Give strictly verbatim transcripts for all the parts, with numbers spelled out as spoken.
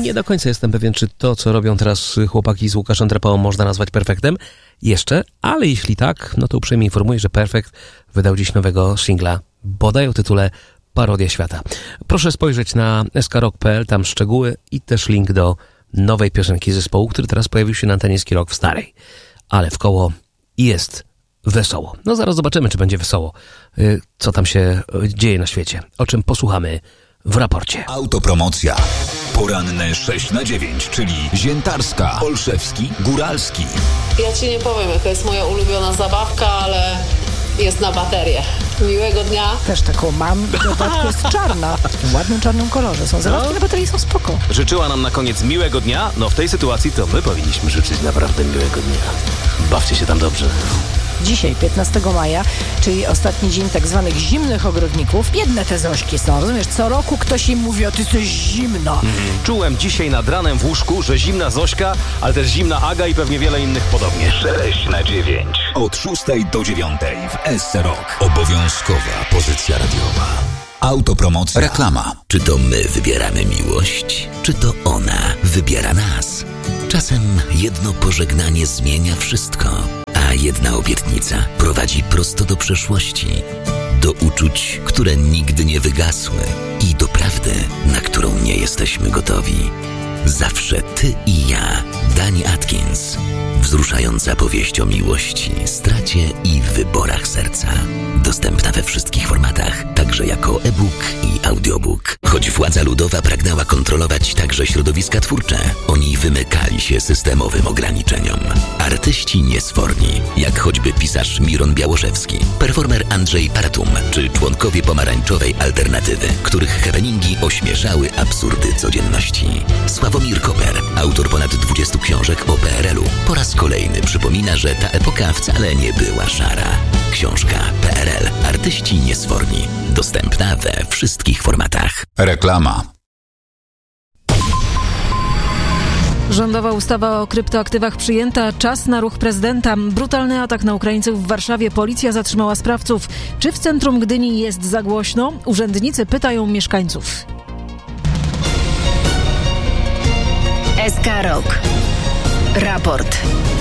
Nie do końca jestem pewien, czy to, co robią teraz chłopaki z Łukaszem Drapałą, można nazwać perfektem jeszcze, ale jeśli tak, no to uprzejmie informuję, że Perfekt wydał dziś nowego singla, bodaj o tytule Parodia Świata. Proszę spojrzeć na s k rock kropka p l, tam szczegóły i też link do nowej piosenki zespołu, który teraz pojawił się na antenie Ski Rock w starej. Ale w koło jest wesoło. No zaraz zobaczymy, czy będzie wesoło. Co tam się dzieje na świecie. O czym posłuchamy w raporcie. Autopromocja. Poranne sześć na dziewięć, czyli Ziętarska, Olszewski, Góralski. Ja ci nie powiem, jaka jest moja ulubiona zabawka, ale jest na baterię. Miłego dnia. Też taką mam. W dodatku jest czarna. W takim ładnym czarnym kolorze. Są zabawki na baterii, są spoko. Życzyła nam na koniec miłego dnia. No w tej sytuacji to my powinniśmy życzyć naprawdę miłego dnia. Bawcie się tam dobrze. Dzisiaj, piętnastego maja, czyli ostatni dzień tak zwanych zimnych ogrodników. Biedne te Zośki są, rozumiesz? Co roku ktoś im mówi, o ty jesteś zimno. Mm, czułem dzisiaj nad ranem w łóżku, że zimna Zośka, ale też zimna Aga i pewnie wiele innych podobnie. sześć na dziewięć. Od szóstej do dziewiątej w S C Rock. Obowiązkowa pozycja radiowa. Autopromocja. Reklama. Czy to my wybieramy miłość, czy to ona wybiera nas? Czasem jedno pożegnanie zmienia wszystko, a jedna obietnica prowadzi prosto do przeszłości, do uczuć, które nigdy nie wygasły i do prawdy, na którą nie jesteśmy gotowi. Zawsze ty i ja. Dani Atkins. Wzruszająca powieść o miłości, stracie i wyborach serca. Dostępna we wszystkich formatach, także jako e-book i audiobook. Choć władza ludowa pragnęła kontrolować także środowiska twórcze, oni wymykali się systemowym ograniczeniom. Artyści niesforni, jak choćby pisarz Miron Białoszewski, performer Andrzej Paratum, czy członkowie pomarańczowej alternatywy, których happeningi ośmieszały absurdy codzienności. Sławomir Koper, autor ponad dwudziestu książek o P R L u, po raz kolejny przypomina, że ta epoka wcale nie była szara. Książka P R L. Artyści niesforni. Dostępna we wszystkich formatach. Reklama. Rządowa ustawa o kryptoaktywach przyjęta. Czas na ruch prezydenta. Brutalny atak na Ukraińców w Warszawie. Policja zatrzymała sprawców. Czy w centrum Gdyni jest za głośno? Urzędnicy pytają mieszkańców. S K Rock. Raport.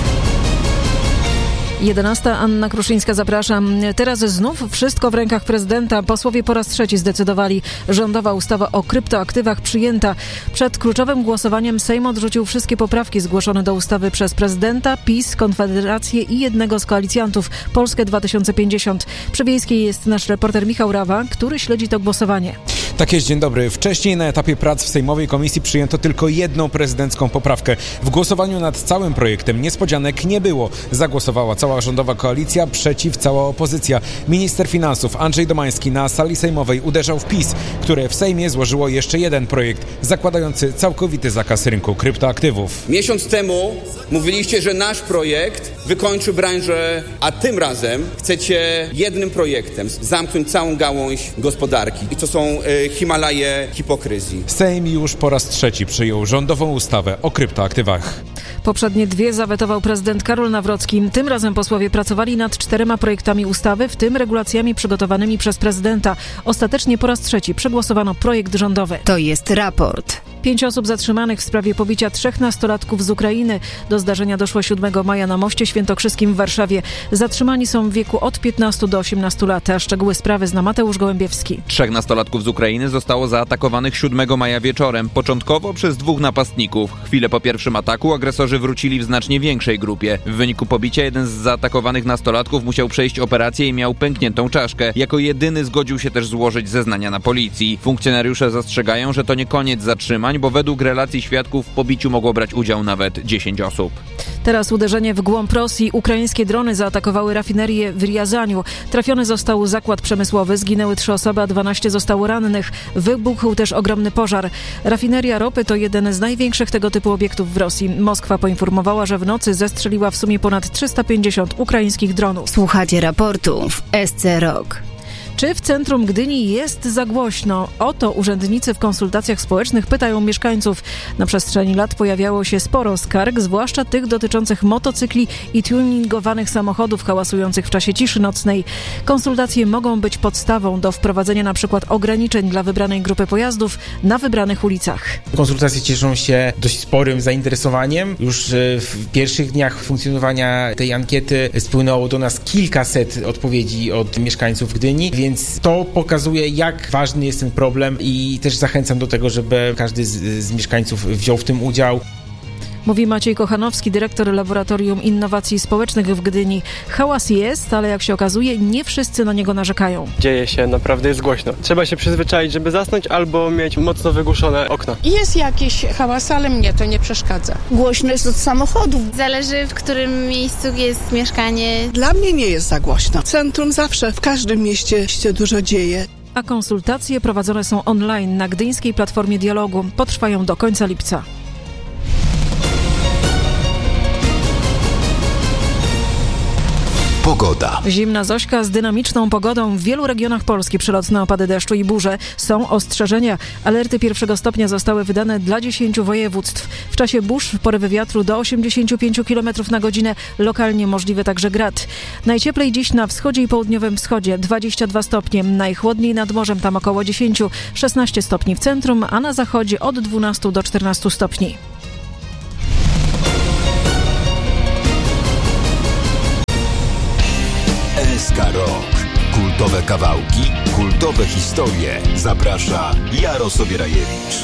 jedenasta. Anna Kruszyńska, zapraszam. Teraz znów wszystko w rękach prezydenta. Posłowie po raz trzeci zdecydowali. Rządowa ustawa o kryptoaktywach przyjęta. Przed kluczowym głosowaniem Sejm odrzucił wszystkie poprawki zgłoszone do ustawy przez prezydenta, PiS, Konfederację i jednego z koalicjantów, Polskę dwa tysiące pięćdziesiąt. Przy Wiejskiej jest nasz reporter Michał Rawa, który śledzi to głosowanie. Tak jest, dzień dobry. Wcześniej na etapie prac w Sejmowej Komisji przyjęto tylko jedną prezydencką poprawkę. W głosowaniu nad całym projektem niespodzianek nie było. Zagłosowała cała rządowa koalicja, przeciw cała opozycja. Minister finansów Andrzej Domański na sali sejmowej uderzał w PiS, które w Sejmie złożyło jeszcze jeden projekt zakładający całkowity zakaz rynku kryptoaktywów. Miesiąc temu mówiliście, że nasz projekt wykończy branżę, a tym razem chcecie jednym projektem zamknąć całą gałąź gospodarki. I to są y, Himalaje hipokryzji. Sejm już po raz trzeci przyjął rządową ustawę o kryptoaktywach. Poprzednie dwie zawetował prezydent Karol Nawrocki. Tym razem posłowie pracowali nad czterema projektami ustawy, w tym regulacjami przygotowanymi przez prezydenta. Ostatecznie po raz trzeci przegłosowano projekt rządowy. To jest raport. Pięć osób zatrzymanych w sprawie pobicia trzech nastolatków z Ukrainy. Do zdarzenia doszło siódmego maja na Moście Świętokrzyskim w Warszawie. Zatrzymani są w wieku od piętnastu do osiemnastu lat, a szczegóły sprawy zna Mateusz Gołębiewski. Trzech nastolatków z Ukrainy zostało zaatakowanych siódmego maja wieczorem, początkowo przez dwóch napastników. Chwilę po pierwszym ataku agresorzy wrócili w znacznie większej grupie. W wyniku pobicia jeden z zaatakowanych nastolatków musiał przejść operację i miał pękniętą czaszkę. Jako jedyny zgodził się też złożyć zeznania na policji. Funkcjonariusze zastrzegają, że to nie koniec zatrzymań, bo według relacji świadków w pobiciu mogło brać udział nawet dziesięć osób. Teraz uderzenie w głąb Rosji. Ukraińskie drony zaatakowały rafinerię w Riazaniu. Trafiony został zakład przemysłowy, zginęły trzy osoby, a dwanaście zostało rannych. Wybuchł też ogromny pożar. Rafineria ropy to jeden z największych tego typu obiektów w Rosji. Moskwa poinformowała, że w nocy zestrzeliła w sumie ponad trzysta pięćdziesiąt ukraińskich dronów. Słuchacie raportu w S C Rock. Czy w centrum Gdyni jest za głośno? O to urzędnicy w konsultacjach społecznych pytają mieszkańców. Na przestrzeni lat pojawiało się sporo skarg, zwłaszcza tych dotyczących motocykli i tuningowanych samochodów hałasujących w czasie ciszy nocnej. Konsultacje mogą być podstawą do wprowadzenia na przykład ograniczeń dla wybranej grupy pojazdów na wybranych ulicach. Konsultacje cieszą się dość sporym zainteresowaniem. Już w pierwszych dniach funkcjonowania tej ankiety spłynęło do nas kilkaset odpowiedzi od mieszkańców Gdyni, więc to pokazuje, jak ważny jest ten problem i też zachęcam do tego, żeby każdy z, z mieszkańców wziął w tym udział. Mówi Maciej Kochanowski, dyrektor Laboratorium Innowacji Społecznych w Gdyni. Hałas jest, ale jak się okazuje, nie wszyscy na niego narzekają. Dzieje się, naprawdę jest głośno. Trzeba się przyzwyczaić, żeby zasnąć albo mieć mocno wygłuszone okna. Jest jakiś hałas, ale mnie to nie przeszkadza. Głośno jest od samochodów. Zależy, w którym miejscu jest mieszkanie. Dla mnie nie jest za głośno. Centrum zawsze, w każdym mieście się dużo dzieje. A konsultacje prowadzone są online na Gdyńskiej Platformie Dialogu. Potrwają do końca lipca. Pogoda. Zimna Zośka z dynamiczną pogodą. W wielu regionach Polski przelotne opady deszczu i burze. Są ostrzeżenia. Alerty pierwszego stopnia zostały wydane dla dziesięciu województw. W czasie burz porywy wiatru do osiemdziesiąt pięć kilometrów na godzinę. Lokalnie możliwy także grad. Najcieplej dziś na wschodzie i południowym wschodzie. dwadzieścia dwa stopnie. Najchłodniej nad morzem, tam około dziesięć. szesnaście stopni w centrum, a na zachodzie od dwunastu do czternastu stopni. S K Rock. Kultowe kawałki, kultowe historie. Zaprasza Jaro Sobierajewicz.